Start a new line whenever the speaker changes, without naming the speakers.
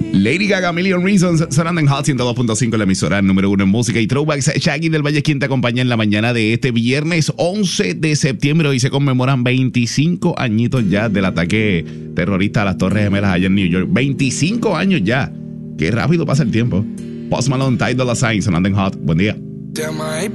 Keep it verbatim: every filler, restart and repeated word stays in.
Lady Gaga, Million Reasons, sonando en Hot ciento dos punto cinco, la emisora número uno en música y throwbacks. Shaggy del Valle, quien te acompaña en la mañana de este viernes once de septiembre. Hoy se conmemoran veinticinco añitos ya del ataque terrorista a las Torres Gemelas allá en New York. veinticinco años ya. Qué rápido pasa el tiempo. Post Malone, Ty Dolla Sign, sonando en Hot. Buen día.